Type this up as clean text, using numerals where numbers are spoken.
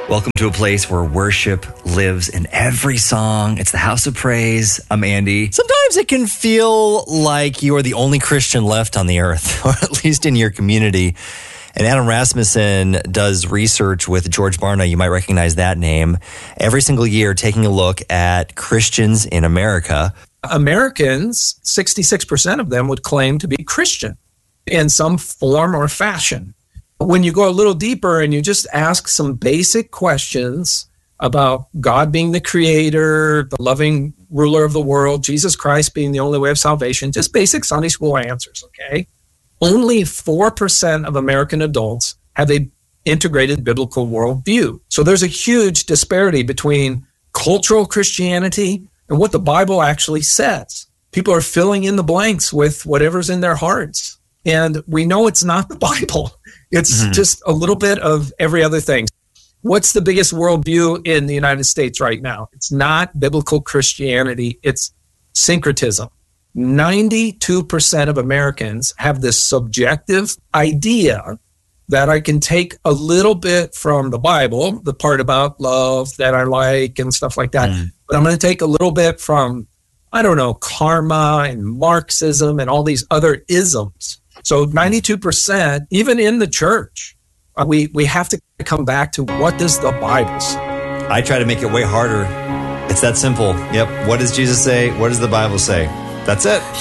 Welcome to a place where worship lives in every song. It's the House of Praise. I'm Andy. Sometimes it can feel like you are the only Christian left on the earth, or at least in your community. And Adam Rasmussen does research with George Barna. You might recognize that name. Every single year, taking a look at Christians in America. Americans, 66% of them would claim to be Christian in some form or fashion. When you go a little deeper and you just ask some basic questions about God being the creator, the loving ruler of the world, Jesus Christ being the only way of salvation, just basic Sunday school answers, okay? Only 4% of American adults have a integrated biblical worldview. So there's a huge disparity between cultural Christianity and what the Bible actually says. People are filling in the blanks with whatever's in their hearts. And we know it's not the Bible. It's just a little bit of every other thing. What's the biggest worldview in the United States right now? It's not biblical Christianity. It's syncretism. 92% of Americans have this subjective idea that I can take a little bit from the Bible, the part about love that I like and stuff like that. But I'm going to take a little bit from, I don't know, karma and Marxism and all these other isms. So 92%, even in the church, we have to come back to what does the Bible say? I try to make it way harder. It's that simple. Yep. What does Jesus say? What does the Bible say? That's it.